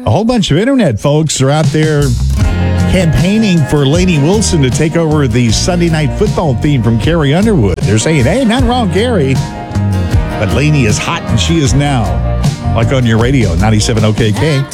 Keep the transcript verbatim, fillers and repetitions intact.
A whole bunch of internet folks are out there campaigning for Lainey Wilson to take over the Sunday Night Football theme from Carrie Underwood. They're saying, hey, nothing wrong, Carrie. But Lainey is hot and she is now. Like on your radio, ninety-seven O K K.